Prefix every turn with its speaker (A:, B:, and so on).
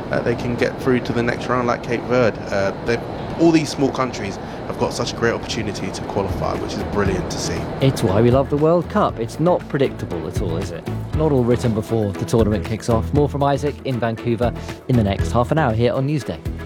A: they can get through to the next round, like Cape Verde. All these small countries have got such a great opportunity to qualify, which is brilliant to see.
B: It's why we love the World Cup. It's not predictable at all, is it? Not all written before the tournament kicks off. More from Isaac in Vancouver in the next half an hour here on Newsday.